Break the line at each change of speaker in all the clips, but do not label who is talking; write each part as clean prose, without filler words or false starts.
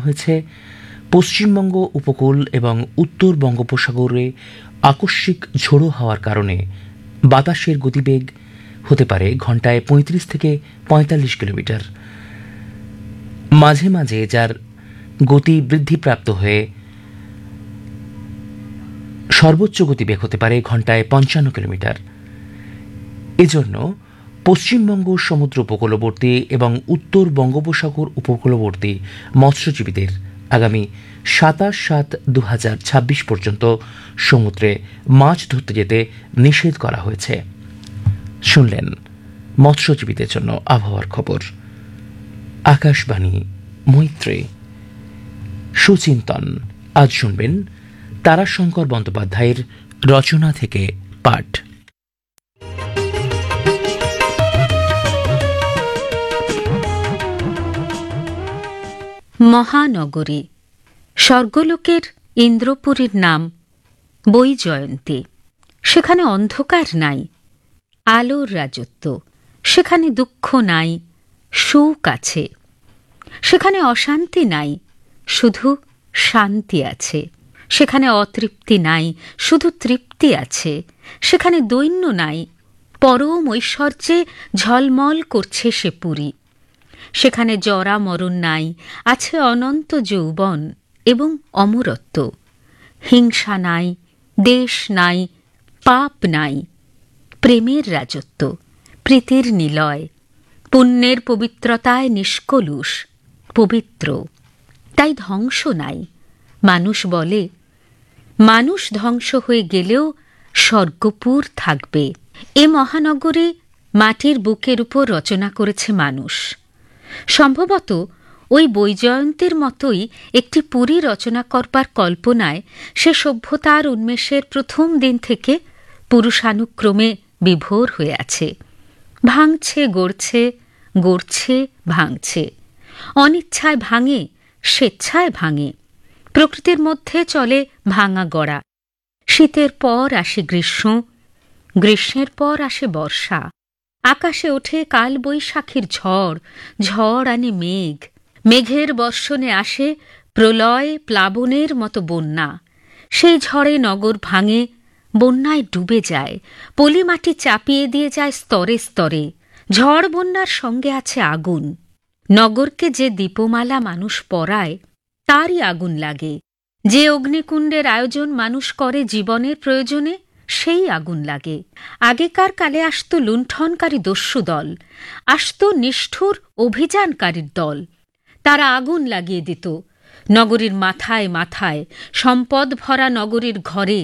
হয়েছে পশ্চিমবঙ্গ উপকূল এবং উত্তর বঙ্গোপসাগরে আকস্মিক ঝোড়ো হওয়ার কারণে বাতাসের গতিবেগ হতে পারে ঘন্টায় ৩৫ থেকে ৪৫ কিলোমিটার। মাঝে মাঝে যার গতি বৃদ্ধিপ্রাপ্ত হয়ে সর্বোচ্চ গতিবেগ হতে পারে ঘন্টায় ৫৫ কিলোমিটার। এজন্য পশ্চিমবঙ্গ সমুদ্র উপকূলবর্তী এবং উত্তর বঙ্গোপসাগর উপকূলবর্তী মৎস্যজীবীদের আগামী ২৭/৭/২০২৬ পর্যন্ত সমুদ্রে মাছ ধরতে যেতে নিষেধ করা হয়েছে। শুনলেন মৎস্যজীবীদের জন্য আবহাওয়ার খবর। আকাশবাণী মৈত্রী সুচিন্তন। আজ শুনবেন তারাশঙ্কর বন্দ্যোপাধ্যায়ের রচনা থেকে পাঠ।
মহানগরী। স্বর্গলোকের ইন্দ্রপুরীর নাম বৈজয়ন্তী। সেখানে অন্ধকার নাই, আলোর রাজত্ব। সেখানে দুঃখ নাই, সুখ আছে। সেখানে অশান্তি নাই, শুধু শান্তি আছে। সেখানে অতৃপ্তি নাই, শুধু তৃপ্তি আছে। সেখানে দৈন্য নাই, পরম ঐশ্বর্যে ঝলমল করছে সে পুরী। সেখানে জরা মরণ নাই, আছে অনন্ত যৌবন এবং অমরত্ব। হিংসা নাই, দেশ নাই, পাপ নাই। প্রেমের রাজত্ব, প্রীতির নিলয়, পুণ্যের পবিত্রতায় নিষ্কলুষ, পবিত্র। তাই ধ্বংস নাই। মানুষ বলে, মানুষ ধ্বংস হয়ে গেলেও স্বর্গপুর থাকবে। এ মহানগরী মাটির বুকের উপর রচনা করেছে মানুষ। সম্ভবত ওই বৈজয়ন্তীর মতোই একটি পুরী রচনা করবার কল্পনায় সে সভ্যতার উন্মেষের প্রথম দিন থেকে পুরুষানুক্রমে বিভোর হয়ে আছে। ভাঙছে, গড়ছে, গড়ছে, ভাঙছে। অনিচ্ছায় ভাঙে, স্বেচ্ছায় ভাঙে। প্রকৃতির মধ্যে চলে ভাঙা গড়া। শীতের পর আসে গ্রীষ্ম, গ্রীষ্মের পর আসে বর্ষা। আকাশে ওঠে কাল বৈশাখীর ঝড়, ঝড় আনে মেঘ। মেঘের বর্ষণে আসে প্রলয় প্লাবনের মতো বন্যা। সেই ঝড়ে নগর ভাঙে, বন্যায় ডুবে যায়। পলিমাটি চাপিয়ে দিয়ে যায় স্তরে স্তরে। ঝড় বন্যার সঙ্গে আছে আগুন। নগরকে যে দীপমালা মানুষ পরায়, তারই আগুন লাগে। যে অগ্নিকুণ্ডের আয়োজন মানুষ করে জীবনের প্রয়োজনে, সেই আগুন লাগে। আগেকার কালে আসত লুণ্ঠনকারী দস্যু দল, আসত নিষ্ঠুর অভিযানকারীর দল। তারা আগুন লাগিয়ে দিত নগরীর মাথায় মাথায়, সম্পদ ভরা নগরীর ঘরে।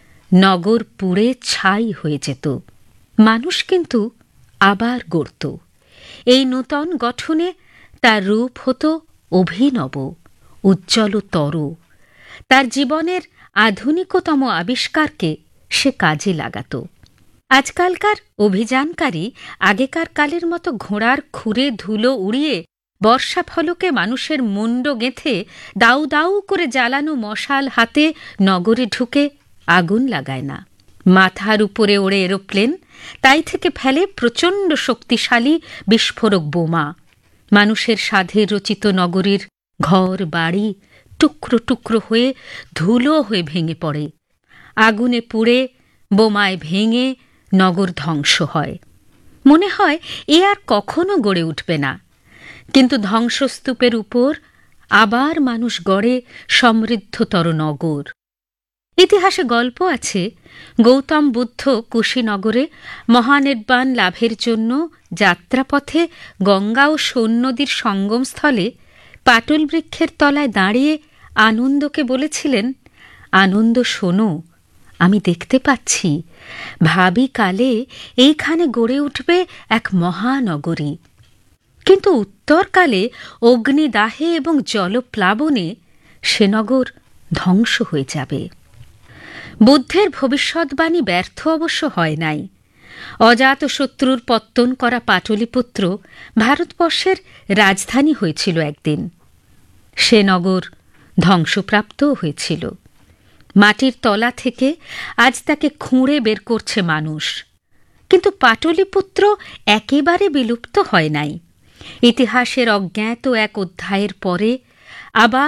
নগর পুড়ে ছাই হয়ে যেত। মানুষ কিন্তু আবার গড়ত। এই নূতন গঠনে তার রূপ হতো অভিনব, উজ্জ্বলতর। তার জীবনের আধুনিকতম আবিষ্কারকে সে কাজে লাগাত। আজকালকার অভিযানকারী আগেকার কালের মতো ঘোড়ার খুরে ধুলো উড়িয়ে বর্ষা ফলকে মানুষের মুন্ড গেঁথে দাউ দাউ করে জ্বালানো মশাল হাতে নগরে ঢুকে আগুন লাগায় না। মাথার উপরে ওড়ে এরোপ্লেন, তাই থেকে ফেলে প্রচণ্ড শক্তিশালী বিস্ফোরক বোমা। মানুষের সাধে রচিত নগরীর ঘর বাড়ি টুকরো টুকরো হয়ে ধুলো হয়ে ভেঙে পড়ে। আগুনে পুড়ে, বোমায় ভেঙে নগর ধ্বংস হয়। মনে হয় এ আর কখনো গড়ে উঠবে না। কিন্তু ধ্বংসস্তূপের উপর আবার মানুষ গড়ে সমৃদ্ধতর নগর। ইতিহাসে গল্প আছে, গৌতম বুদ্ধ কুশীনগরে মহানির্বাণ লাভের জন্য যাত্রাপথে গঙ্গা ও সোন নদীর সঙ্গমস্থলে পাটল বৃক্ষের তলায় দাঁড়িয়ে আনন্দকে বলেছিলেন, আনন্দ শোনো, আমি দেখতে পাচ্ছি ভাবি কালে এইখানে গড়ে উঠবে এক মহানগরী। কিন্তু উত্তরকালে অগ্নিদাহে এবং জলপ্লাবনে সে নগর ধ্বংস হয়ে যাবে। বুদ্ধের ভবিষ্যৎবাণী ব্যর্থ অবশ্য হয় নাই। অজাতশত্রুর পত্তন করা পাটলিপুত্র ভারতবর্ষের রাজধানী হয়েছিল একদিন। সে নগর ধ্বংসপ্রাপ্তও হয়েছিল। মাটির তলা থেকে আজ তাকে খুঁড়ে বের করছে মানুষ। কিন্তু পাটলিপুত্র একেবারে বিলুপ্ত হয় নাই। ইতিহাসের অজ্ঞাত এক অধ্যায়ের পরে আবার